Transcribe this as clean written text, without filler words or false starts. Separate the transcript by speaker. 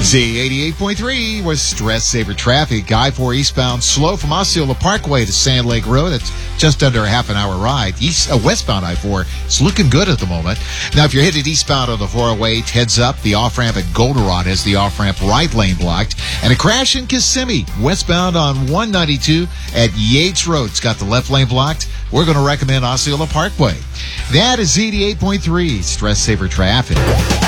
Speaker 1: Z88.3 was Stress Saver traffic. I-4 eastbound slow from Osceola Parkway to Sand Lake Road. It's just under a half an hour ride. Westbound I-4 is looking good at the moment. Now, if you're headed eastbound on the 408, heads up. The off-ramp at Goldenrod has the off-ramp right lane blocked. And a crash in Kissimmee, westbound on 192 at Yates Road. It's got the left lane blocked. We're going to recommend Osceola Parkway. That is Z88.3 Stress Saver traffic.